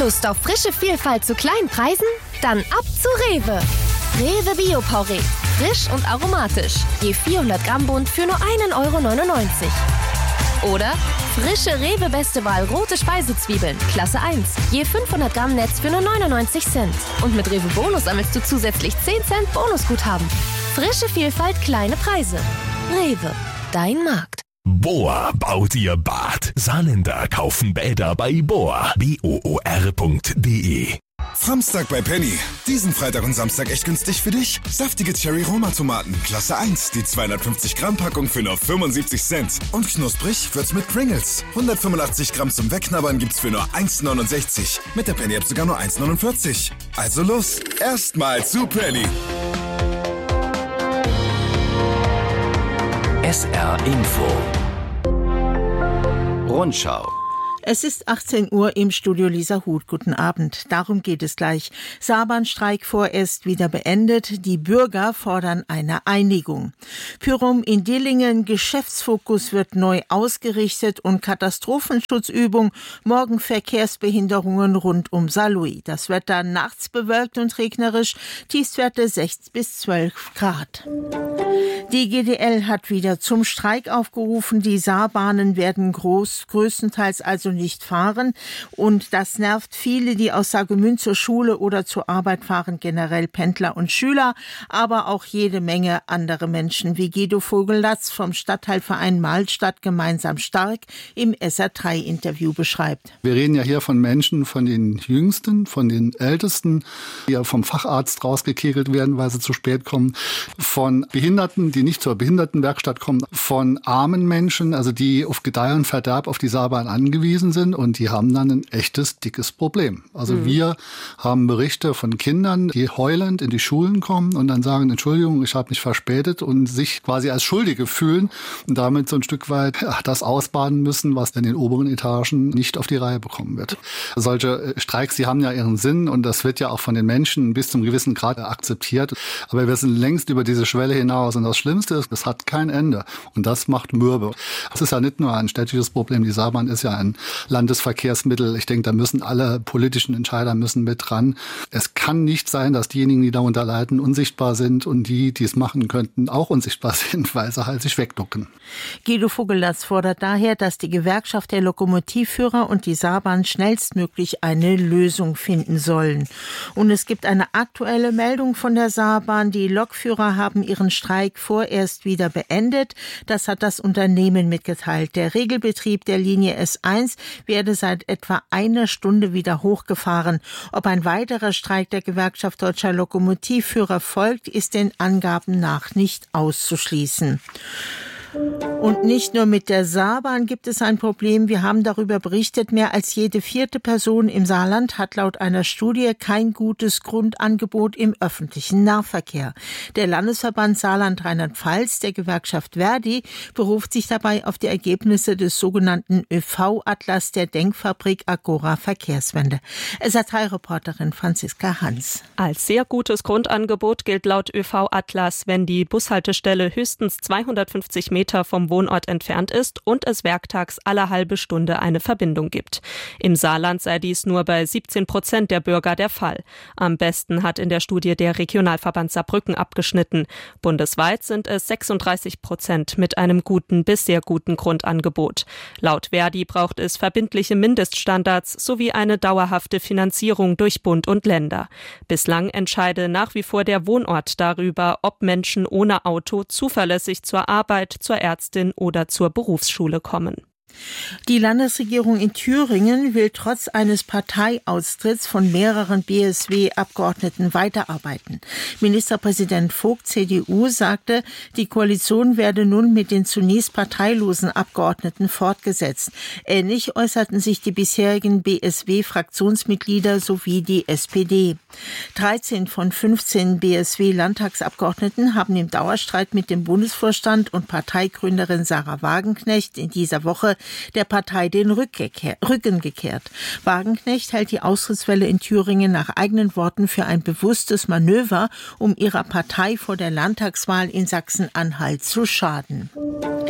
Lust auf frische Vielfalt zu kleinen Preisen? Dann ab zu Rewe. Rewe Bio-Porree. Frisch und aromatisch. Je 400 Gramm Bund für nur 1,99 €. Oder frische Rewe Beste Wahl rote Speisezwiebeln, Klasse 1. Je 500 Gramm Netz für nur 99 Cent. Und mit Rewe Bonus sammelst du zusätzlich 10 Cent Bonusguthaben. Frische Vielfalt, kleine Preise. Rewe, dein Markt. Bohr baut ihr Bad. Saarländer kaufen Bäder bei Bohr. BOOR.de. Samstag bei Penny. Diesen Freitag und Samstag echt günstig für dich. Saftige Cherry-Roma-Tomaten, Klasse 1. Die 250 Gramm Packung für nur 75 Cent. Und knusprig wird's mit Pringles. 185 Gramm zum Wegknabbern gibt's für nur 1,69. Mit der Penny-App sogar nur 1,49. Also los, erstmal zu Penny. SR Info. Rundschau. Es ist 18 Uhr im Studio Lisa Huth. Guten Abend. Darum geht es gleich. Saarbahnstreik vorerst wieder beendet. Die Bürger fordern eine Einigung. Pyrum in Dillingen. Geschäftsfokus wird neu ausgerichtet und Katastrophenschutzübung. Morgen Verkehrsbehinderungen rund um Saarlouis. Das Wetter nachts bewölkt und regnerisch. Tiefstwerte 6 bis 12 Grad. Die GDL hat wieder zum Streik aufgerufen. Die Saarbahnen werden größtenteils also nicht fahren. Und das nervt viele, die aus Saargemünd zur Schule oder zur Arbeit fahren, generell Pendler und Schüler, aber auch jede Menge andere Menschen, wie Guido Vogellatz vom Stadtteilverein Mahlstadt gemeinsam stark im SR3-Interview beschreibt. Wir reden ja hier von Menschen, von den Jüngsten, von den Ältesten, die ja vom Facharzt rausgekegelt werden, weil sie zu spät kommen, von Behinderten, die nicht zur Behindertenwerkstatt kommen, von armen Menschen, also die auf Gedeih und Verderb auf die Saarbahn angewiesen sind, und die haben dann ein echtes, dickes Problem. Also wir haben Berichte von Kindern, die heulend in die Schulen kommen und dann sagen, Entschuldigung, ich habe mich verspätet, und sich quasi als Schuldige fühlen und damit so ein Stück weit das ausbaden müssen, was in den oberen Etagen nicht auf die Reihe bekommen wird. Solche Streiks, die haben ja ihren Sinn, und das wird ja auch von den Menschen bis zum gewissen Grad akzeptiert. Aber wir sind längst über diese Schwelle hinaus, und das Schlimmste ist, es hat kein Ende, und das macht mürbe. Es ist ja nicht nur ein städtisches Problem, die Saarbahn ist ja ein Landesverkehrsmittel. Ich denke, da müssen alle politischen Entscheider mit dran. Es kann nicht sein, dass diejenigen, die darunter leiden, unsichtbar sind, und die es machen könnten, auch unsichtbar sind, weil sie halt sich wegducken. Guido Vogellatz fordert daher, dass die Gewerkschaft der Lokomotivführer und die Saarbahn schnellstmöglich eine Lösung finden sollen. Und es gibt eine aktuelle Meldung von der Saarbahn. Die Lokführer haben ihren Streik vorerst wieder beendet. Das hat das Unternehmen mitgeteilt. Der Regelbetrieb der Linie S1 werde seit etwa einer Stunde wieder hochgefahren. Ob ein weiterer Streik der Gewerkschaft Deutscher Lokomotivführer folgt, ist den Angaben nach nicht auszuschließen. Und nicht nur mit der Saarbahn gibt es ein Problem. Wir haben darüber berichtet, mehr als jede 4. Person im Saarland hat laut einer Studie kein gutes Grundangebot im öffentlichen Nahverkehr. Der Landesverband Saarland-Rheinland-Pfalz der Gewerkschaft Verdi beruft sich dabei auf die Ergebnisse des sogenannten ÖV-Atlas der Denkfabrik Agora Verkehrswende. SR3-Reporterin Franziska Hans. Als sehr gutes Grundangebot gilt laut ÖV-Atlas, wenn die Bushaltestelle höchstens 250 Meter vom Wohnort entfernt ist und es werktags alle halbe Stunde eine Verbindung gibt. Im Saarland sei dies nur bei 17% der Bürger der Fall. Am besten hat in der Studie der Regionalverband Saarbrücken abgeschnitten. Bundesweit sind es 36% mit einem guten bis sehr guten Grundangebot. Laut Verdi braucht es verbindliche Mindeststandards sowie eine dauerhafte Finanzierung durch Bund und Länder. Bislang entscheide nach wie vor der Wohnort darüber, ob Menschen ohne Auto zuverlässig zur Arbeit, zur Ärztin oder zur Berufsschule kommen. Die Landesregierung in Thüringen will trotz eines Parteiaustritts von mehreren BSW-Abgeordneten weiterarbeiten. Ministerpräsident Vogt, CDU, sagte, die Koalition werde nun mit den zunächst parteilosen Abgeordneten fortgesetzt. Ähnlich äußerten sich die bisherigen BSW-Fraktionsmitglieder sowie die SPD. 13 von 15 BSW-Landtagsabgeordneten haben im Dauerstreit mit dem Bundesvorstand und Parteigründerin Sarah Wagenknecht in dieser Woche der Partei den Rücken gekehrt. Wagenknecht hält die Austrittswelle in Thüringen nach eigenen Worten für ein bewusstes Manöver, um ihrer Partei vor der Landtagswahl in Sachsen-Anhalt zu schaden.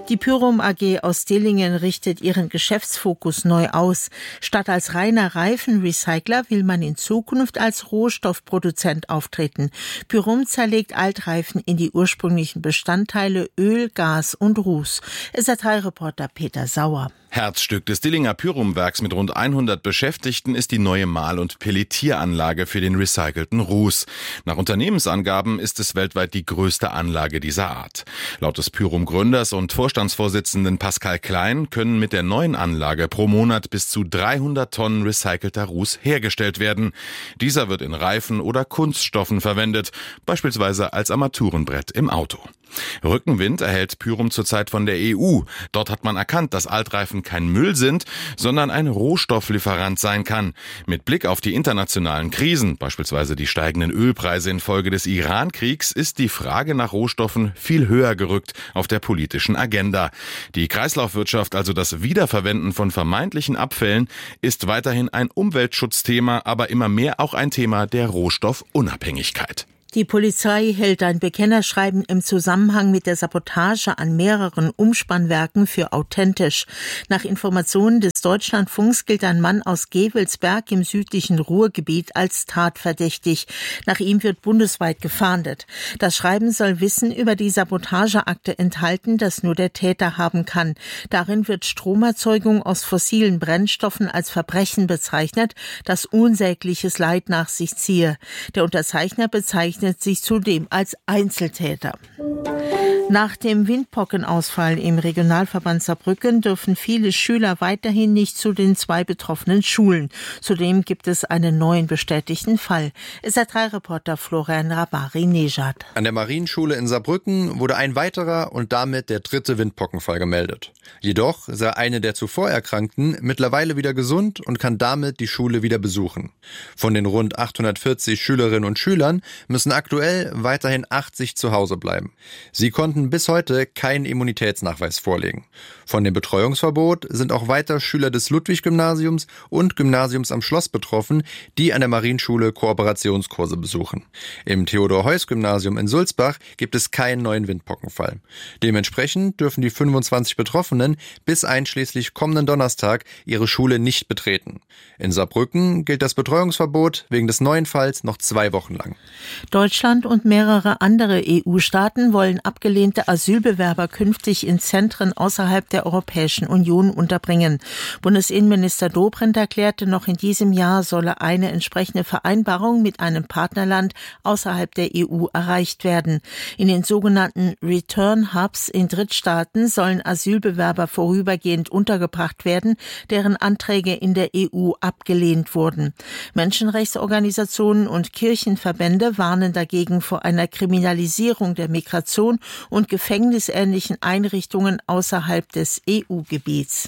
Die Pyrum AG aus Dillingen richtet ihren Geschäftsfokus neu aus. Statt als reiner Reifenrecycler will man in Zukunft als Rohstoffproduzent auftreten. Pyrum zerlegt Altreifen in die ursprünglichen Bestandteile Öl, Gas und Ruß. SR3-Reporter Peter Sauer. Herzstück des Dillinger Pyrumwerks mit rund 100 Beschäftigten ist die neue Mahl- und Pellitieranlage für den recycelten Ruß. Nach Unternehmensangaben ist es weltweit die größte Anlage dieser Art. Laut des Pyrum-Gründers und Vorstandsvorsitzenden Pascal Klein können mit der neuen Anlage pro Monat bis zu 300 Tonnen recycelter Ruß hergestellt werden. Dieser wird in Reifen oder Kunststoffen verwendet, beispielsweise als Armaturenbrett im Auto. Rückenwind erhält Pyrum zurzeit von der EU. Dort hat man erkannt, dass Altreifen kein Müll sind, sondern ein Rohstofflieferant sein kann. Mit Blick auf die internationalen Krisen, beispielsweise die steigenden Ölpreise infolge des Iran-Kriegs, ist die Frage nach Rohstoffen viel höher gerückt auf der politischen Agenda. Die Kreislaufwirtschaft, also das Wiederverwenden von vermeintlichen Abfällen, ist weiterhin ein Umweltschutzthema, aber immer mehr auch ein Thema der Rohstoffunabhängigkeit. Die Polizei hält ein Bekennerschreiben im Zusammenhang mit der Sabotage an mehreren Umspannwerken für authentisch. Nach Informationen des Deutschlandfunks gilt ein Mann aus Gevelsberg im südlichen Ruhrgebiet als tatverdächtig. Nach ihm wird bundesweit gefahndet. Das Schreiben soll Wissen über die Sabotageakte enthalten, das nur der Täter haben kann. Darin wird Stromerzeugung aus fossilen Brennstoffen als Verbrechen bezeichnet, das unsägliches Leid nach sich ziehe. Der Unterzeichner bezeichnet sich zudem als Einzeltäter. Nach dem Windpockenausfall im Regionalverband Saarbrücken dürfen viele Schüler weiterhin nicht zu den 2 betroffenen Schulen. Zudem gibt es einen neuen bestätigten Fall. SR3-Reporter Florian Rabari-Nejad. An der Marienschule in Saarbrücken wurde ein weiterer und damit der 3. Windpockenfall gemeldet. Jedoch sei eine der zuvor Erkrankten mittlerweile wieder gesund und kann damit die Schule wieder besuchen. Von den rund 840 Schülerinnen und Schülern müssen aktuell weiterhin 80 zu Hause bleiben. Sie konnten bis heute keinen Immunitätsnachweis vorlegen. Von dem Betreuungsverbot sind auch weiter Schüler des Ludwig-Gymnasiums und Gymnasiums am Schloss betroffen, die an der Marienschule Kooperationskurse besuchen. Im Theodor-Heuss-Gymnasium in Sulzbach gibt es keinen neuen Windpockenfall. Dementsprechend dürfen die 25 Betroffenen bis einschließlich kommenden Donnerstag ihre Schule nicht betreten. In Saarbrücken gilt das Betreuungsverbot wegen des neuen Falls noch 2 Wochen lang. Deutschland und mehrere andere EU-Staaten wollen abgelehnte Asylbewerber künftig in Zentren außerhalb der Europäischen Union unterbringen. Bundesinnenminister Dobrindt erklärte, noch in diesem Jahr solle eine entsprechende Vereinbarung mit einem Partnerland außerhalb der EU erreicht werden. In den sogenannten Return Hubs in Drittstaaten sollen Asylbewerber vorübergehend untergebracht werden, deren Anträge in der EU abgelehnt wurden. Menschenrechtsorganisationen und Kirchenverbände warnen dagegen vor einer Kriminalisierung der Migration und gefängnisähnlichen Einrichtungen außerhalb des EU-Gebiets.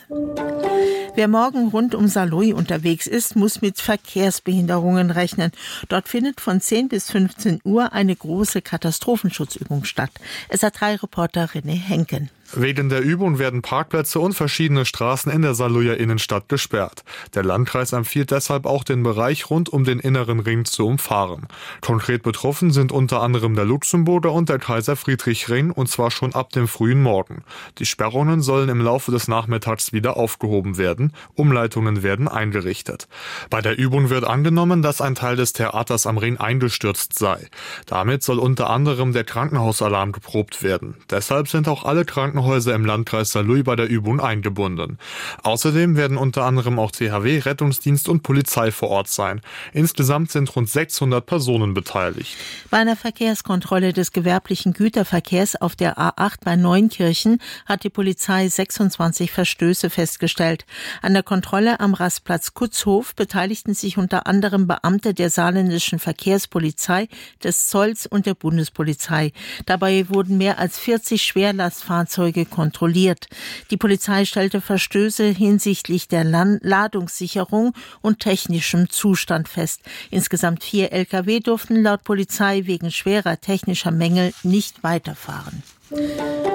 Wer morgen rund um Saarlouis unterwegs ist, muss mit Verkehrsbehinderungen rechnen. Dort findet von 10 bis 15 Uhr eine große Katastrophenschutzübung statt. SR3-Reporter René Henken. Wegen der Übung werden Parkplätze und verschiedene Straßen in der Saarlouier Innenstadt gesperrt. Der Landkreis empfiehlt deshalb auch, den Bereich rund um den inneren Ring zu umfahren. Konkret betroffen sind unter anderem der Luxemburger und der Kaiser-Friedrich-Ring, und zwar schon ab dem frühen Morgen. Die Sperrungen sollen im Laufe des Nachmittags wieder aufgehoben werden. Umleitungen werden eingerichtet. Bei der Übung wird angenommen, dass ein Teil des Theaters am Ring eingestürzt sei. Damit soll unter anderem der Krankenhausalarm geprobt werden. Deshalb sind auch alle Krankenhäuser im Landkreis Saarlouis bei der Übung eingebunden. Außerdem werden unter anderem auch THW, Rettungsdienst und Polizei vor Ort sein. Insgesamt sind rund 600 Personen beteiligt. Bei einer Verkehrskontrolle des gewerblichen Güterverkehrs auf der A8 bei Neunkirchen hat die Polizei 26 Verstöße festgestellt. An der Kontrolle am Rastplatz Kutzhof beteiligten sich unter anderem Beamte der saarländischen Verkehrspolizei, des Zolls und der Bundespolizei. Dabei wurden mehr als 40 Schwerlastfahrzeuge kontrolliert. Die Polizei stellte Verstöße hinsichtlich der Ladungssicherung und technischem Zustand fest. Insgesamt 4 Lkw durften laut Polizei wegen schwerer technischer Mängel nicht weiterfahren.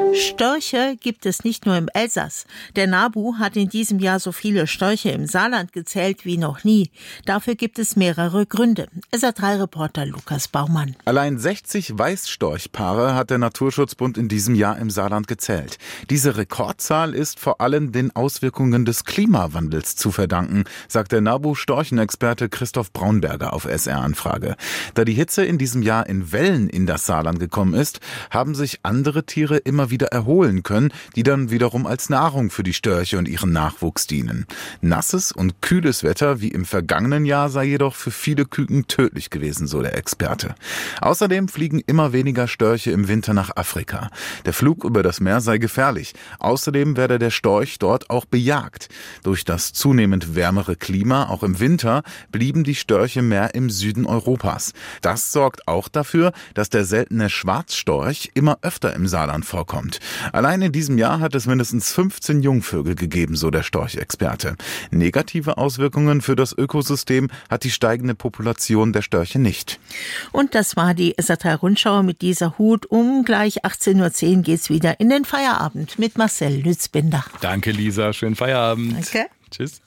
Störche gibt es nicht nur im Elsass. Der NABU hat in diesem Jahr so viele Störche im Saarland gezählt wie noch nie. Dafür gibt es mehrere Gründe. SR3-Reporter Lukas Baumann. Allein 60 Weißstorchpaare hat der Naturschutzbund in diesem Jahr im Saarland gezählt. Diese Rekordzahl ist vor allem den Auswirkungen des Klimawandels zu verdanken, sagt der NABU-Storchenexperte Christoph Braunberger auf SR-Anfrage. Da die Hitze in diesem Jahr in Wellen in das Saarland gekommen ist, haben sich andere Tiere immer wieder erholen können, die dann wiederum als Nahrung für die Störche und ihren Nachwuchs dienen. Nasses und kühles Wetter wie im vergangenen Jahr sei jedoch für viele Küken tödlich gewesen, so der Experte. Außerdem fliegen immer weniger Störche im Winter nach Afrika. Der Flug über das Meer sei gefährlich. Außerdem werde der Storch dort auch bejagt. Durch das zunehmend wärmere Klima, auch im Winter, blieben die Störche mehr im Süden Europas. Das sorgt auch dafür, dass der seltene Schwarzstorch immer öfter im Saarland vorkommt. Allein in diesem Jahr hat es mindestens 15 Jungvögel gegeben, so der Storchexperte. Negative Auswirkungen für das Ökosystem hat die steigende Population der Störche nicht. Und das war die SR3-Rundschau mit dieser Hut. Um gleich 18.10 Uhr geht's wieder in den Feierabend mit Marcel Lützbinder. Danke, Lisa. Schönen Feierabend. Danke. Tschüss.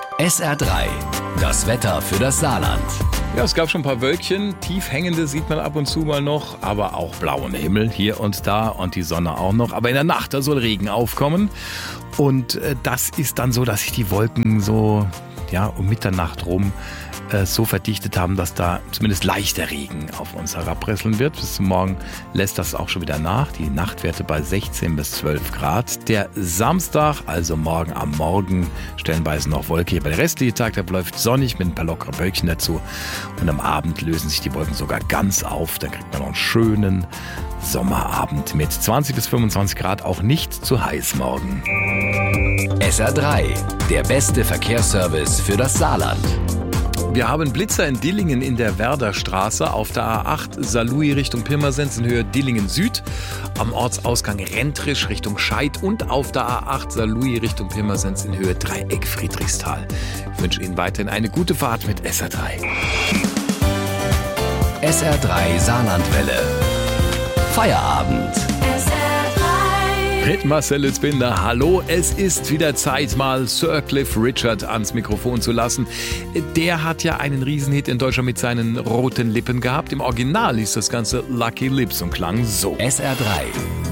SR3, das Wetter für das Saarland. Ja, es gab schon ein paar Wölkchen, tief hängende sieht man ab und zu mal noch, aber auch blauen Himmel hier und da und die Sonne auch noch. Aber in der Nacht, da soll Regen aufkommen und das ist dann so, dass sich die Wolken so um Mitternacht rum so verdichtet haben, dass da zumindest leichter Regen auf uns herabprasseln wird. Bis zum Morgen lässt das auch schon wieder nach. Die Nachtwerte bei 16 bis 12 Grad. Der Samstag, also morgen am Morgen, stellenweise noch wolkig. Aber der restliche Tag, der läuft sonnig mit ein paar lockeren Wölkchen dazu. Und am Abend lösen sich die Wolken sogar ganz auf. Da kriegt man noch einen schönen Sommerabend mit 20 bis 25 Grad, auch nicht zu heiß morgen. SR3, der beste Verkehrsservice für das Saarland. Wir haben Blitzer in Dillingen in der Werderstraße, auf der A8 Saarlouis Richtung Pirmasens in Höhe Dillingen Süd, am Ortsausgang Rentrisch Richtung Scheid und auf der A8 Saarlouis Richtung Pirmasens in Höhe Dreieck Friedrichsthal. Ich wünsche Ihnen weiterhin eine gute Fahrt mit SR3. SR3 Saarlandwelle. Feierabend. Mit Marcel Lützbinder, hallo, es ist wieder Zeit, mal Sir Cliff Richard ans Mikrofon zu lassen. Der hat ja einen Riesenhit in Deutschland mit seinen roten Lippen gehabt. Im Original hieß das Ganze Lucky Lips und klang so. SR3.